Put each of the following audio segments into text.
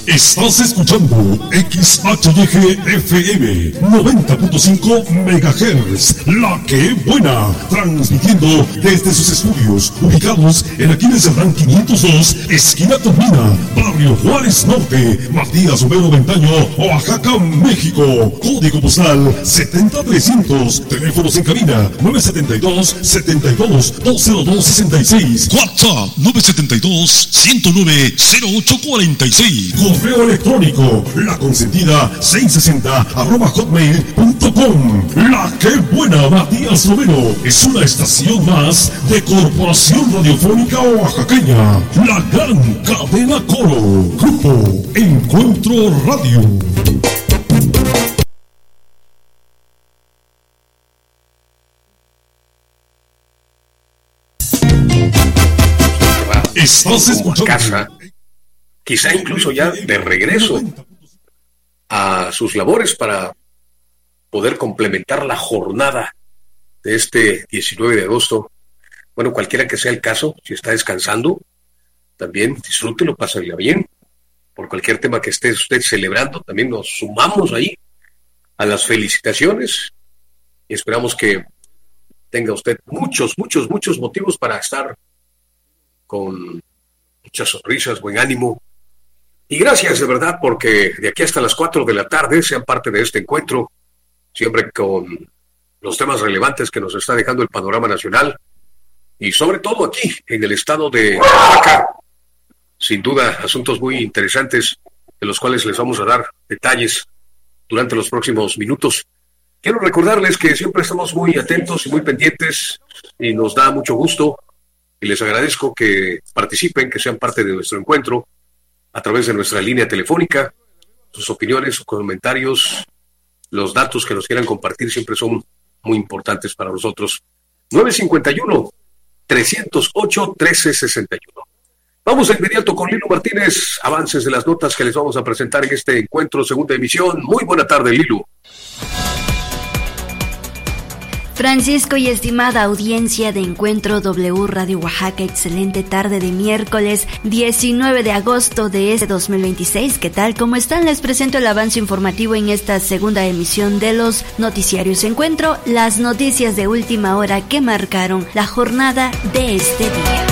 Estás escuchando XHYG FM 90.5 MHz, La Que Buena, transmitiendo desde sus estudios ubicados en Aquiles Serrán 502, esquina Tomina, Barrio Juárez Norte, Matías Romero Ventaño, Oaxaca, México. Código postal 70300, teléfonos en cabina 972-72-20266, WhatsApp 972-109-0846. Correo electrónico laconsentida660@hotmail.com. La Que Buena, Matías Romero, es una estación más de Corporación Radiofónica Oaxaqueña, la gran cadena Coro, Grupo Encuentro Radio. Estás escuchando casa, quizá incluso ya de regreso a sus labores para poder complementar la jornada de este 19 de agosto. Bueno, cualquiera que sea el caso, si está descansando, también disfrútelo, pásale bien. Por cualquier tema que esté usted celebrando, también nos sumamos ahí a las felicitaciones y esperamos que tenga usted muchos motivos para estar con muchas sonrisas, buen ánimo. Y gracias de verdad, porque de aquí hasta las 4 de la tarde sean parte de este encuentro, siempre con los temas relevantes que nos está dejando el panorama nacional y sobre todo aquí en el estado de Oaxaca. Sin duda, asuntos muy interesantes de los cuales les vamos a dar detalles durante los próximos minutos. Quiero recordarles que siempre estamos muy atentos y muy pendientes y nos da mucho gusto y les agradezco que participen, que sean parte de nuestro encuentro a través de nuestra línea telefónica. Sus opiniones, sus comentarios, los datos que nos quieran compartir siempre son muy importantes para nosotros. 951-308-1361. Vamos de inmediato con Lilo Martínez, avances de las notas que les vamos a presentar en este encuentro, segunda emisión. Muy buena tarde, Lilo. Francisco y estimada audiencia de Encuentro W Radio Oaxaca, excelente tarde de miércoles 19 de agosto de este 2026. ¿Qué tal? ¿Cómo están? Les presento el avance informativo en esta segunda emisión de los noticiarios Encuentro, las noticias de última hora que marcaron la jornada de este día.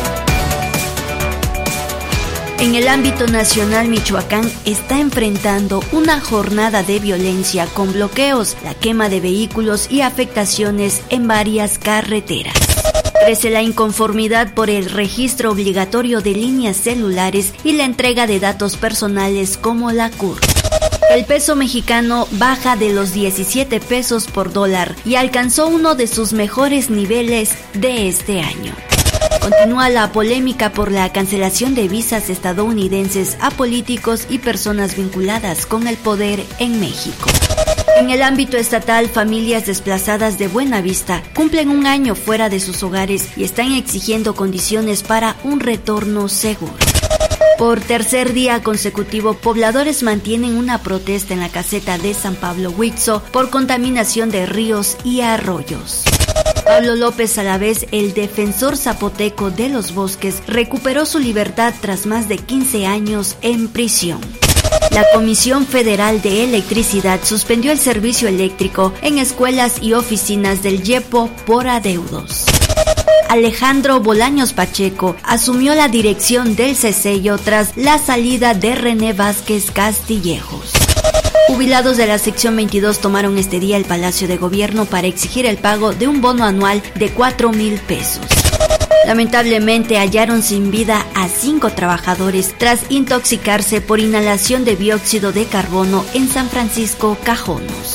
En el ámbito nacional, Michoacán está enfrentando una jornada de violencia con bloqueos, la quema de vehículos y afectaciones en varias carreteras. Crece la inconformidad por el registro obligatorio de líneas celulares y la entrega de datos personales como la CUR. El peso mexicano baja de los 17 pesos por dólar y alcanzó uno de sus mejores niveles de este año. Continúa la polémica por la cancelación de visas estadounidenses a políticos y personas vinculadas con el poder en México. En el ámbito estatal, familias desplazadas de Buenavista cumplen un año fuera de sus hogares y están exigiendo condiciones para un retorno seguro. Por tercer día consecutivo, pobladores mantienen una protesta en la caseta de San Pablo Huitzzo por contaminación de ríos y arroyos. Pablo López Alavés, el defensor zapoteco de los bosques, recuperó su libertad tras más de 15 años en prisión. La Comisión Federal de Electricidad suspendió el servicio eléctrico en escuelas y oficinas del YEPO por adeudos. Alejandro Bolaños Pacheco asumió la dirección del CESELLO tras la salida de René Vázquez Castillejos. Jubilados de la sección 22 tomaron este día el Palacio de Gobierno para exigir el pago de un bono anual de 4,000 pesos. Lamentablemente hallaron sin vida a 5 trabajadores tras intoxicarse por inhalación de dióxido de carbono en San Francisco, Cajonos.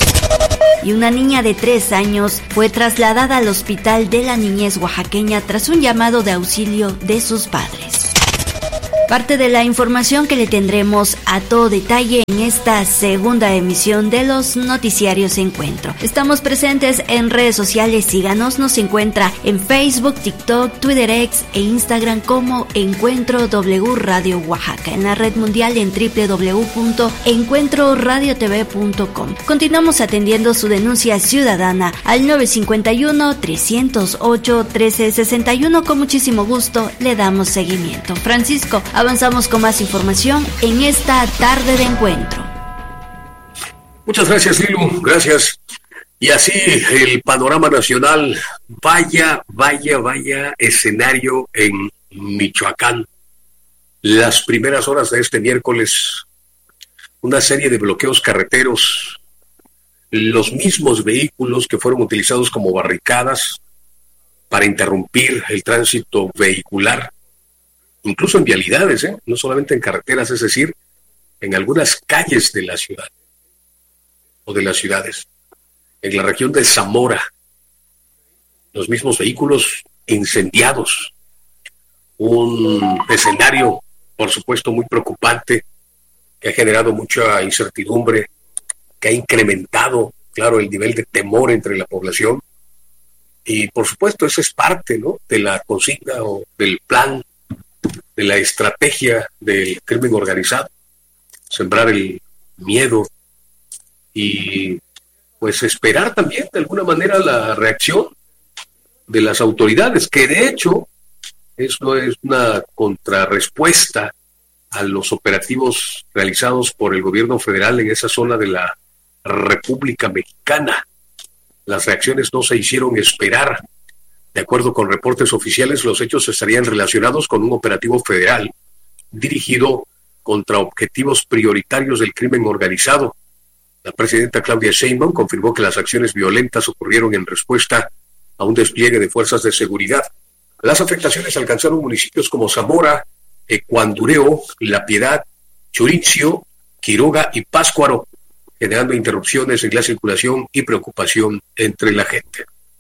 Y una niña de 3 años fue trasladada al Hospital de la Niñez Oaxaqueña tras un llamado de auxilio de sus padres. Parte de la información que le tendremos a todo detalle en esta segunda emisión de los noticiarios Encuentro. Estamos presentes en redes sociales, síganos, nos encuentra en Facebook, TikTok, Twitter X e Instagram como Encuentro W Radio Oaxaca, en la red mundial en www.encuentroradiotv.com. Continuamos atendiendo su denuncia ciudadana al 951-308-1361. Con muchísimo gusto le damos seguimiento. Francisco, Avanzamos con más información en esta tarde de encuentro. Muchas gracias, Lilu, gracias. Y así el panorama nacional, vaya escenario en Michoacán. Las primeras horas de este miércoles, una serie de bloqueos carreteros, los mismos vehículos que fueron utilizados como barricadas para interrumpir el tránsito vehicular, incluso en vialidades, no solamente en carreteras, es decir, en algunas calles de la ciudad o de las ciudades. En la región de Zamora, los mismos vehículos incendiados. Un escenario, por supuesto, muy preocupante, que ha generado mucha incertidumbre, que ha incrementado, claro, el nivel de temor entre la población. Y, por supuesto, eso es parte, ¿no?, de la consigna o del plan, de la estrategia del crimen organizado. Sembrar el miedo y pues esperar también de alguna manera la reacción de las autoridades, que de hecho eso es una contrarrespuesta a los operativos realizados por el gobierno federal en esa zona de la República Mexicana. Las reacciones no se hicieron esperar. De acuerdo con reportes oficiales, los hechos estarían relacionados con un operativo federal dirigido contra objetivos prioritarios del crimen organizado. La presidenta Claudia Sheinbaum confirmó que las acciones violentas ocurrieron en respuesta a un despliegue de fuerzas de seguridad. Las afectaciones alcanzaron municipios como Zamora, Ecuandureo, La Piedad, Churincio, Quiroga y Páscuaro, generando interrupciones en la circulación y preocupación entre la gente.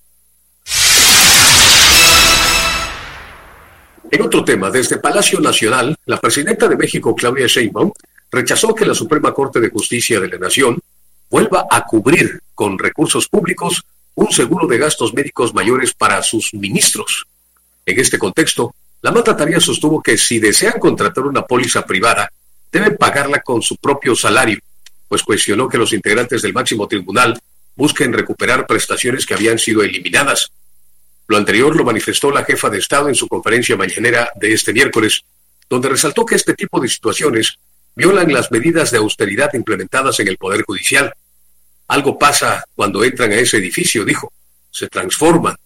En otro tema, desde Palacio Nacional, la presidenta de México, Claudia Sheinbaum, rechazó que la Suprema Corte de Justicia de la Nación vuelva a cubrir con recursos públicos un seguro de gastos médicos mayores para sus ministros. En este contexto, la mandataria sostuvo que si desean contratar una póliza privada, deben pagarla con su propio salario, pues cuestionó que los integrantes del máximo tribunal busquen recuperar prestaciones que habían sido eliminadas. Lo anterior lo manifestó la jefa de Estado en su conferencia mañanera de este miércoles, donde resaltó que este tipo de situaciones violan las medidas de austeridad implementadas en el Poder Judicial. Algo pasa cuando entran a ese edificio, dijo, se transforman.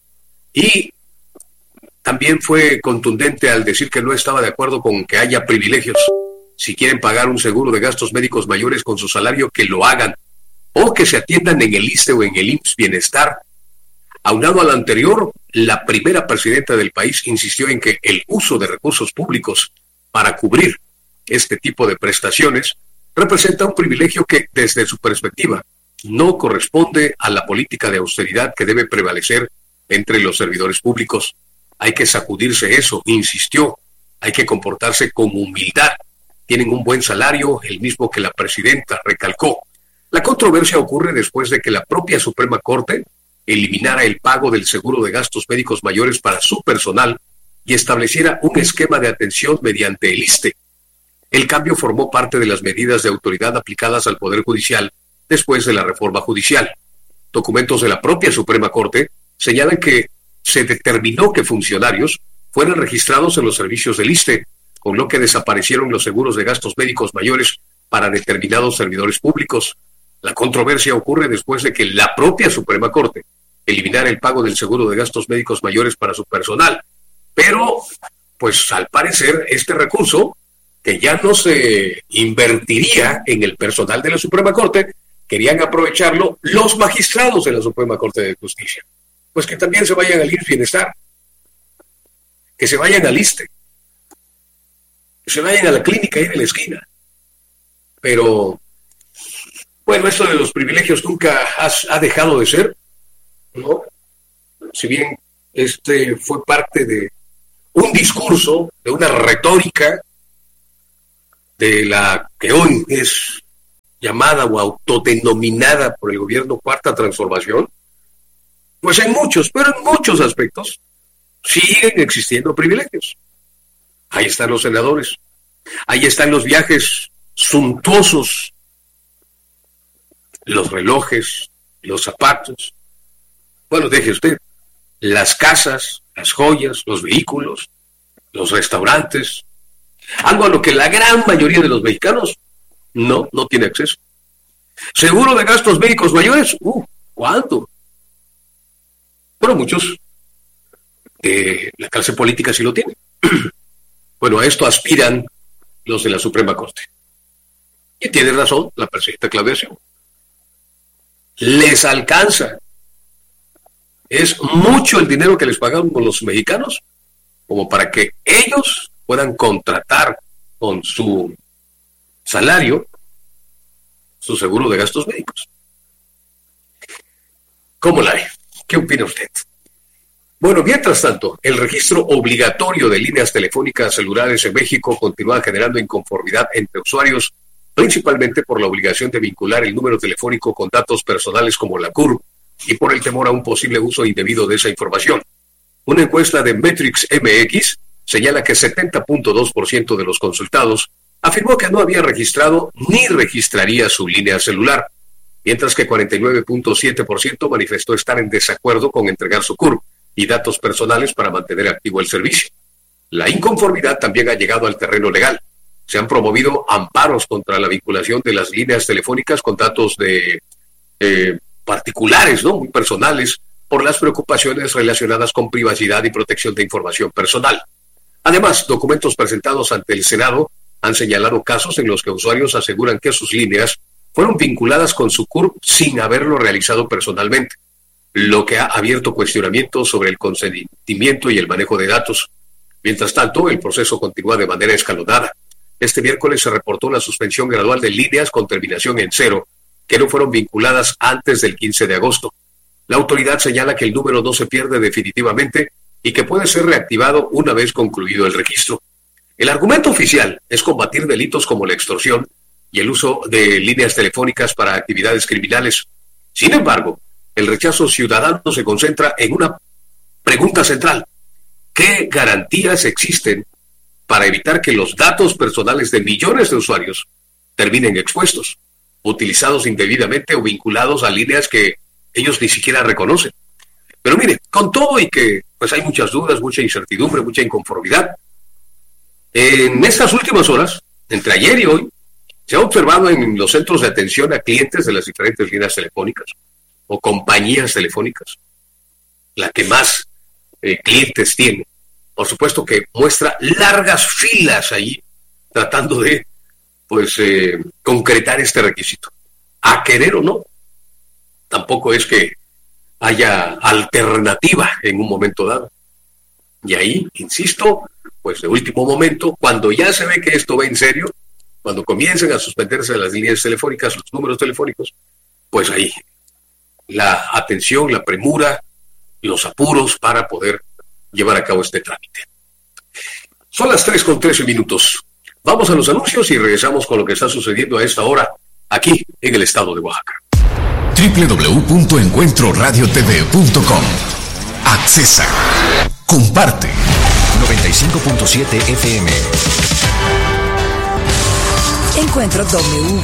Y también fue contundente al decir que no estaba de acuerdo con que haya privilegios. Si quieren pagar un seguro de gastos médicos mayores con su salario, que lo hagan, o que se atiendan en el ISSSTE o en el IMSS Bienestar. Aunado al anterior, la primera presidenta del país insistió en que el uso de recursos públicos para cubrir este tipo de prestaciones representa un privilegio que, desde su perspectiva, no corresponde a la política de austeridad que debe prevalecer entre los servidores públicos. Hay que sacudirse eso, insistió. Hay que comportarse con humildad. Tienen un buen salario, el mismo que la presidenta, recalcó. La controversia ocurre después de que la propia Suprema Corte eliminara el pago del seguro de gastos médicos mayores para su personal y estableciera un esquema de atención mediante el ISSSTE. El cambio formó parte de las medidas de autoridad aplicadas al Poder Judicial después de la reforma judicial. Documentos de la propia Suprema Corte señalan que se determinó que funcionarios fueran registrados en los servicios del ISSSTE, con lo que desaparecieron los seguros de gastos médicos mayores para determinados servidores públicos. La controversia ocurre después de que la propia Suprema Corte eliminara el pago del seguro de gastos médicos mayores para su personal. Pero, pues al parecer, este recurso, que ya no se invertiría en el personal de la Suprema Corte, querían aprovecharlo los magistrados de la Suprema Corte de Justicia. Pues que también se vayan al IMSS Bienestar, que se vayan al ISSSTE, que se vayan a la clínica ahí de la esquina. Pero, bueno, esto de los privilegios nunca ha dejado de ser, ¿no? Si bien este fue parte de un discurso, de una retórica de la que hoy es llamada o autodenominada por el gobierno Cuarta Transformación, pues en muchos, pero en muchos aspectos, siguen existiendo privilegios. Ahí están los senadores, ahí están los viajes suntuosos, los relojes, los zapatos, bueno, deje usted, las casas, las joyas, los vehículos, los restaurantes, Algo a lo que la gran mayoría de los mexicanos no tiene acceso. ¿Seguro de gastos médicos mayores? ¿Cuánto? Bueno, muchos de la clase política sí lo tienen. Bueno, a esto aspiran los de la Suprema Corte. Y tiene razón la presidenta Claudia Sheinbaum. Les alcanza. Es mucho el dinero que les pagamos los mexicanos como para que ellos puedan contratar con su salario su seguro de gastos médicos. ¿Cómo la ve? ¿Qué opina usted? Bueno, mientras tanto, el registro obligatorio de líneas telefónicas celulares en México continúa generando inconformidad entre usuarios, principalmente por la obligación de vincular el número telefónico con datos personales como la CURP y por el temor a un posible uso indebido de esa información. Una encuesta de Metrics MX señala que 70.2% de los consultados afirmó que no había registrado ni registraría su línea celular, mientras que 49.7% manifestó estar en desacuerdo con entregar su CURP y datos personales para mantener activo el servicio. La inconformidad también ha llegado al terreno legal. Se han promovido amparos contra la vinculación de las líneas telefónicas con datos de particulares, muy personales, por las preocupaciones relacionadas con privacidad y protección de información personal. Además, documentos presentados ante el Senado han señalado casos en los que usuarios aseguran que sus líneas fueron vinculadas con su CURP sin haberlo realizado personalmente, lo que ha abierto cuestionamientos sobre el consentimiento y el manejo de datos. Mientras tanto, el proceso continúa de manera escalonada. Este miércoles se reportó la suspensión gradual de líneas con terminación en 0, que no fueron vinculadas antes del 15 de agosto. La autoridad señala que el número no se pierde definitivamente y que puede ser reactivado una vez concluido el registro. El argumento oficial es combatir delitos como la extorsión y el uso de líneas telefónicas para actividades criminales. Sin embargo, el rechazo ciudadano se concentra en una pregunta central. ¿Qué garantías existen para evitar que los datos personales de millones de usuarios terminen expuestos, utilizados indebidamente o vinculados a líneas que ellos ni siquiera reconocen? Pero mire, con todo y que pues hay muchas dudas, mucha incertidumbre, mucha inconformidad, en estas últimas horas, entre ayer y hoy, se ha observado en los centros de atención a clientes de las diferentes líneas telefónicas o compañías telefónicas, la que más clientes tiene. Por supuesto que muestra largas filas ahí tratando de concretar este requisito. A querer o no, tampoco es que haya alternativa en un momento dado. Y ahí, insisto, pues de último momento, cuando ya se ve que esto va en serio, cuando comiencen a suspenderse las líneas telefónicas, los números telefónicos, pues ahí la atención, la premura, los apuros para poder llevar a cabo este trámite. Son las 3:13. Vamos a los anuncios y regresamos con lo que está sucediendo a esta hora aquí en el estado de Oaxaca. www.encuentroradiotv.com. Accesa. Comparte. 95.7 FM. Encuentro W.